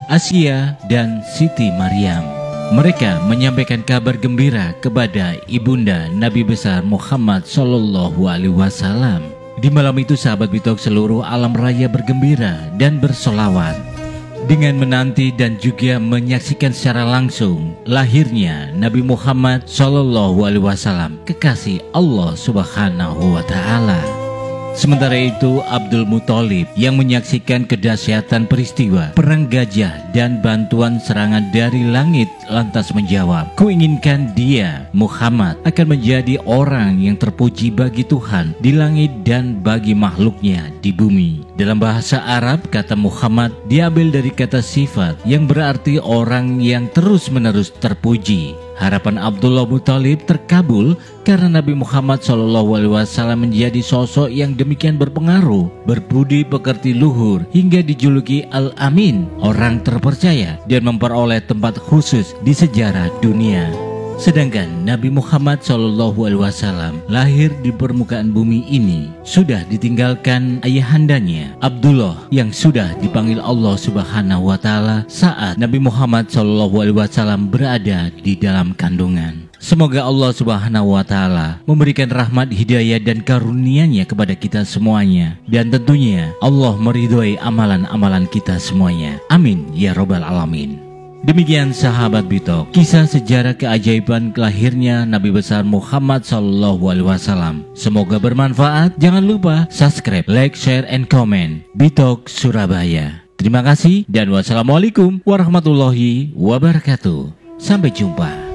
Asia, dan Siti Maryam. Mereka menyampaikan kabar gembira kepada ibunda Nabi besar Muhammad SAW. Di malam itu sahabat Bitok seluruh alam raya bergembira dan bersolawat dengan menanti dan juga menyaksikan secara langsung lahirnya Nabi Muhammad SAW, kekasih Allah Subhanahu wa Ta'ala. Sementara itu Abdul Muthalib yang menyaksikan kedahsyatan peristiwa perang gajah dan bantuan serangan dari langit lantas menjawab, "Kuinginkan dia, Muhammad, akan menjadi orang yang terpuji bagi Tuhan di langit dan bagi makhluknya di bumi." Dalam bahasa Arab, kata Muhammad diambil dari kata sifat yang berarti orang yang terus-menerus terpuji. Harapan Abdullah Muthalib terkabul karena Nabi Muhammad SAW menjadi sosok yang demikian berpengaruh, berbudi pekerti luhur, hingga dijuluki Al-Amin, orang terpercaya, dan memperoleh tempat khusus di sejarah dunia. Sedangkan Nabi Muhammad SAW lahir di permukaan bumi ini sudah ditinggalkan ayahandanya Abdullah yang sudah dipanggil Allah Subhanahu wa Ta'ala saat Nabi Muhammad SAW berada di dalam kandungan. Semoga Allah Subhanahu wa Ta'ala memberikan rahmat, hidayah, dan karunia-Nya kepada kita semuanya, dan tentunya Allah meridhoi amalan-amalan kita semuanya. Amin ya robbal alamin. Demikian sahabat Bitok, kisah sejarah keajaiban lahirnya Nabi besar Muhammad SAW. Semoga bermanfaat. Jangan lupa subscribe, like, share, and comment. Bitok Surabaya. Terima kasih dan wassalamualaikum warahmatullahi wabarakatuh. Sampai jumpa.